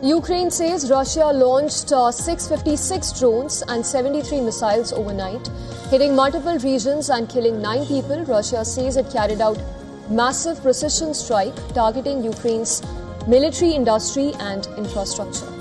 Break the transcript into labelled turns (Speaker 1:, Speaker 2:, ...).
Speaker 1: Ukraine says Russia launched 656 drones and 73 missiles overnight, hitting multiple regions and killing 9 people. Russia says it carried out massive precision strike targeting Ukraine's military industry and infrastructure.